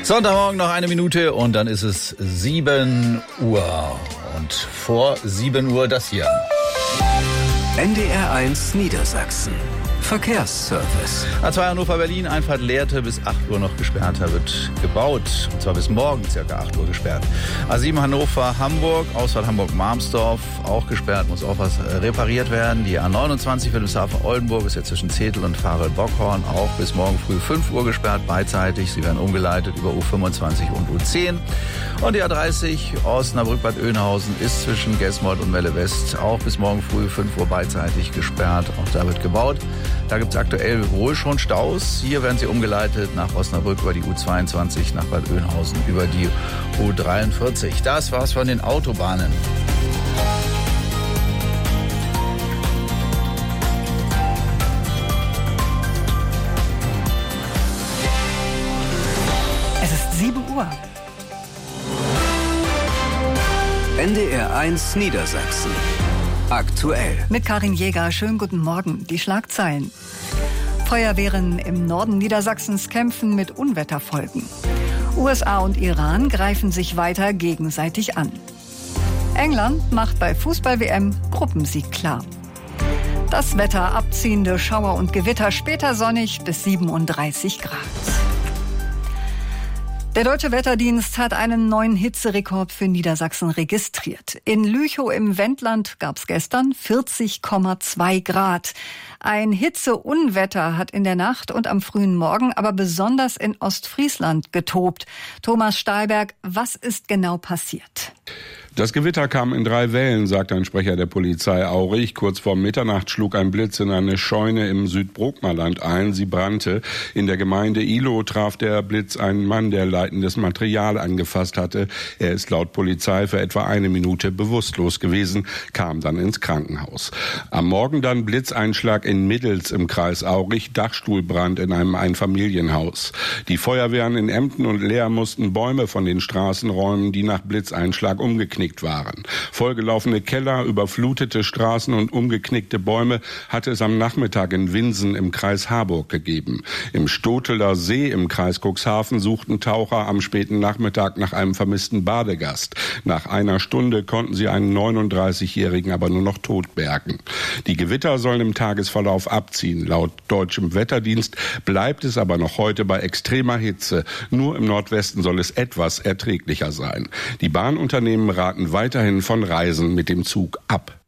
Sonntagmorgen noch 1 Minute und dann ist es 7 Uhr. Und vor 7 Uhr das hier. NDR 1 Niedersachsen. Verkehrsservice. A2 Hannover-Berlin, Einfahrt Lehrte bis 8 Uhr noch gesperrt. Da wird gebaut, und zwar bis morgen ca. 8 Uhr gesperrt. A7 Hannover-Hamburg, Ausfahrt Hamburg-Marmsdorf, auch gesperrt, muss auch was repariert werden. Die A29 Wilhelmshaven-Oldenburg ist ja zwischen Zetel und Farel-Bockhorn auch bis morgen früh 5 Uhr gesperrt, beidseitig. Sie werden umgeleitet über U25 und U10. Und die A30 Osnabrück-Bad Oeynhausen ist zwischen Gesmold und Melle West auch bis morgen früh 5 Uhr beidseitig gesperrt. Auch da wird gebaut. Da gibt es aktuell wohl schon Staus. Hier werden sie umgeleitet nach Osnabrück über die U22, nach Bad Oeynhausen über die U43. Das war's von den Autobahnen. Es ist 7 Uhr. NDR 1 Niedersachsen. Aktuell. Mit Karin Jäger, schönen guten Morgen. Die Schlagzeilen. Feuerwehren im Norden Niedersachsens kämpfen mit Unwetterfolgen. USA und Iran greifen sich weiter gegenseitig an. England macht bei Fußball-WM Gruppensieg klar. Das Wetter, abziehende Schauer und Gewitter, später sonnig bis 37 Grad. Der Deutsche Wetterdienst hat einen neuen Hitzerekord für Niedersachsen registriert. In Lüchow im Wendland gab es gestern 40,2 Grad. Ein Hitzeunwetter hat in der Nacht und am frühen Morgen aber besonders in Ostfriesland getobt. Thomas Stahlberg, was ist genau passiert? Das Gewitter kam in 3 Wellen, sagt ein Sprecher der Polizei Aurich. Kurz vor Mitternacht schlug ein Blitz in eine Scheune im Südbrookmerland ein. Sie brannte. In der Gemeinde Ihlow traf der Blitz einen Mann, der leitendes Material angefasst hatte. Er ist laut Polizei für etwa 1 Minute bewusstlos gewesen, kam dann ins Krankenhaus. Am Morgen dann Blitzeinschlag in Middels im Kreis Aurich, Dachstuhlbrand in einem Einfamilienhaus. Die Feuerwehren in Emden und Leer mussten Bäume von den Straßen räumen, die nach Blitzeinschlag umgeknickt waren. Vollgelaufene Keller, überflutete Straßen und umgeknickte Bäume hatte es am Nachmittag in Winsen im Kreis Harburg gegeben. Im Stoteler See im Kreis Cuxhaven suchten Taucher am späten Nachmittag nach einem vermissten Badegast. Nach 1 Stunde konnten sie einen 39-Jährigen aber nur noch tot bergen. Die Gewitter sollen im Tagesverlauf abziehen. Laut deutschem Wetterdienst bleibt es aber noch heute bei extremer Hitze. Nur im Nordwesten soll es etwas erträglicher sein. Die Bahnunternehmen raten weiterhin von Reisen mit dem Zug ab.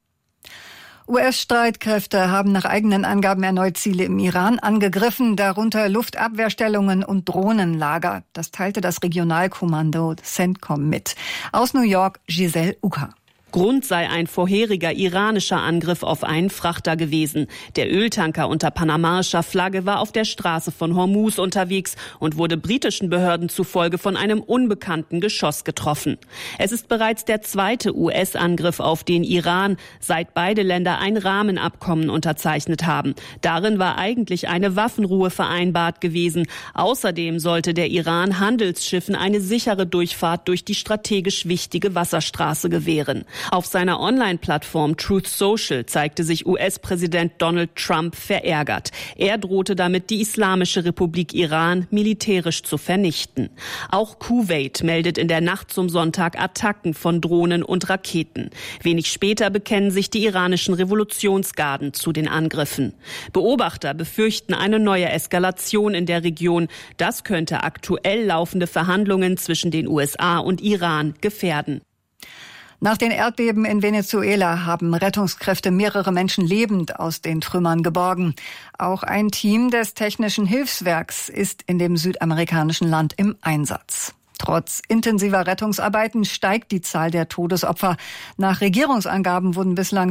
US-Streitkräfte haben nach eigenen Angaben erneut Ziele im Iran angegriffen, darunter Luftabwehrstellungen und Drohnenlager. Das teilte das Regionalkommando CENTCOM mit. Aus New York, Giselle Uka. Grund sei ein vorheriger iranischer Angriff auf einen Frachter gewesen. Der Öltanker unter panamaischer Flagge war auf der Straße von Hormuz unterwegs und wurde britischen Behörden zufolge von einem unbekannten Geschoss getroffen. Es ist bereits der 2. US-Angriff auf den Iran, seit beide Länder ein Rahmenabkommen unterzeichnet haben. Darin war eigentlich eine Waffenruhe vereinbart gewesen. Außerdem sollte der Iran Handelsschiffen eine sichere Durchfahrt durch die strategisch wichtige Wasserstraße gewähren. Auf seiner Online-Plattform Truth Social zeigte sich US-Präsident Donald Trump verärgert. Er drohte damit, die Islamische Republik Iran militärisch zu vernichten. Auch Kuwait meldet in der Nacht zum Sonntag Attacken von Drohnen und Raketen. Wenig später bekennen sich die iranischen Revolutionsgarden zu den Angriffen. Beobachter befürchten eine neue Eskalation in der Region. Das könnte aktuell laufende Verhandlungen zwischen den USA und Iran gefährden. Nach den Erdbeben in Venezuela haben Rettungskräfte mehrere Menschen lebend aus den Trümmern geborgen. Auch ein Team des Technischen Hilfswerks ist in dem südamerikanischen Land im Einsatz. Trotz intensiver Rettungsarbeiten steigt die Zahl der Todesopfer. Nach Regierungsangaben wurden bislang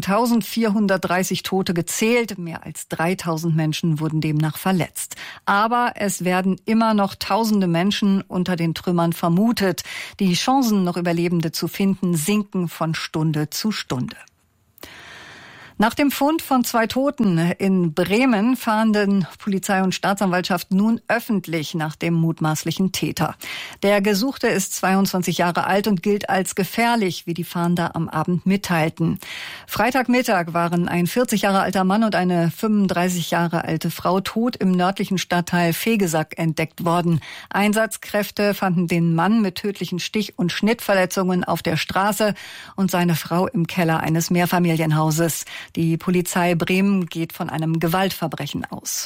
1430 Tote gezählt. Mehr als 3000 Menschen wurden demnach verletzt. Aber es werden immer noch Tausende Menschen unter den Trümmern vermutet. Die Chancen, noch Überlebende zu finden, sinken von Stunde zu Stunde. Nach dem Fund von 2 Toten in Bremen fahnden Polizei und Staatsanwaltschaft nun öffentlich nach dem mutmaßlichen Täter. Der Gesuchte ist 22 Jahre alt und gilt als gefährlich, wie die Fahnder am Abend mitteilten. Freitagmittag waren ein 40 Jahre alter Mann und eine 35 Jahre alte Frau tot im nördlichen Stadtteil Vegesack entdeckt worden. Einsatzkräfte fanden den Mann mit tödlichen Stich- und Schnittverletzungen auf der Straße und seine Frau im Keller eines Mehrfamilienhauses. Die Polizei Bremen geht von einem Gewaltverbrechen aus.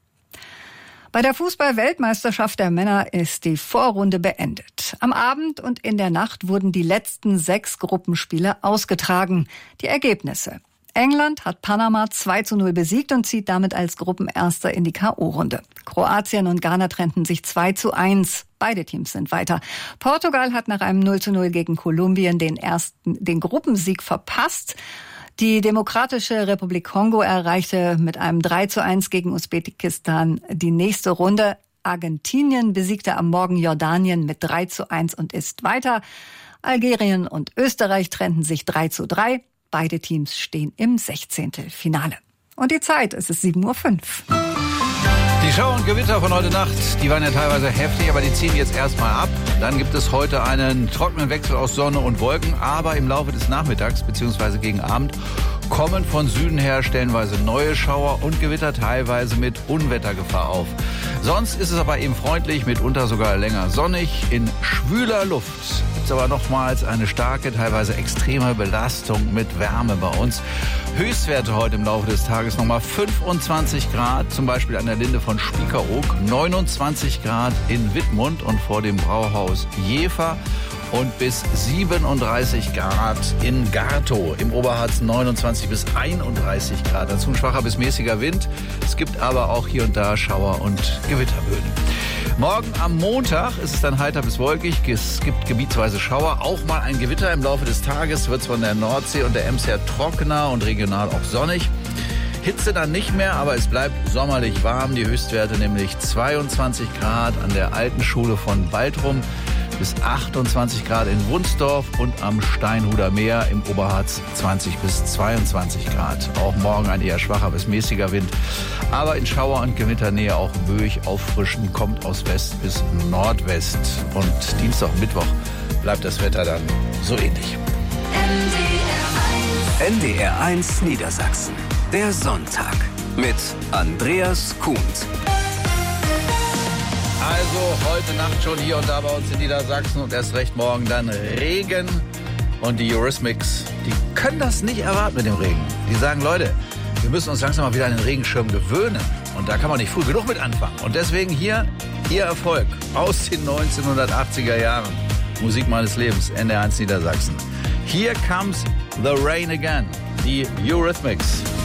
Bei der Fußball-Weltmeisterschaft der Männer ist die Vorrunde beendet. Am Abend und in der Nacht wurden die letzten 6 Gruppenspiele ausgetragen. Die Ergebnisse: England hat Panama 2:0 besiegt und zieht damit als Gruppenerster in die K.O.-Runde. Kroatien und Ghana trennten sich 2:1. Beide Teams sind weiter. Portugal hat nach einem 0:0 gegen Kolumbien den Gruppensieg verpasst. Die Demokratische Republik Kongo erreichte mit einem 3:1 gegen Usbekistan die nächste Runde. Argentinien besiegte am Morgen Jordanien mit 3:1 und ist weiter. Algerien und Österreich trennten sich 3:3. Beide Teams stehen im 16. Finale. Und die Zeit, es ist 7:05 Uhr. Die Schauer und Gewitter von heute Nacht, die waren ja teilweise heftig, aber die ziehen jetzt erstmal ab. Dann gibt es heute einen trockenen Wechsel aus Sonne und Wolken, aber im Laufe des Nachmittags bzw. gegen Abend kommen von Süden her stellenweise neue Schauer und Gewitter, teilweise mit Unwettergefahr auf. Sonst ist es aber eben freundlich, mitunter sogar länger sonnig. In schwüler Luft gibt es aber nochmals eine starke, teilweise extreme Belastung mit Wärme bei uns. Höchstwerte heute im Laufe des Tages nochmal 25 Grad, zum Beispiel an der Linde von Spiekeroog, 29 Grad in Wittmund und vor dem Brauhaus Jever und bis 37 Grad in Gartow. Im Oberharz 29 bis 31 Grad. Dazu ein schwacher bis mäßiger Wind. Es gibt aber auch hier und da Schauer und Gewitterböen. Morgen am Montag ist es dann heiter bis wolkig. Es gibt gebietsweise Schauer, auch mal ein Gewitter im Laufe des Tages. Wird es von der Nordsee und der Ems her trockener und regional auch sonnig. Hitze dann nicht mehr, aber es bleibt sommerlich warm. Die Höchstwerte nämlich 22 Grad an der alten Schule von Baltrum, bis 28 Grad in Wunsdorf und am Steinhuder Meer im Oberharz 20 bis 22 Grad. Auch morgen ein eher schwacher bis mäßiger Wind, aber in Schauer- und Gewitternähe auch böig auffrischen, kommt aus West bis Nordwest. Und Dienstag und Mittwoch bleibt das Wetter dann so ähnlich. NDR 1 Niedersachsen. Der Sonntag mit Andreas Kuhnt. Also heute Nacht schon hier und da bei uns in Niedersachsen und erst recht morgen dann Regen. Und die Eurythmics, die können das nicht erwarten mit dem Regen. Die sagen, Leute, wir müssen uns langsam mal wieder an den Regenschirm gewöhnen. Und da kann man nicht früh genug mit anfangen. Und deswegen hier ihr Erfolg aus den 1980er Jahren. Musik meines Lebens, NDR 1 Niedersachsen. Here comes the rain again. Die Eurythmics.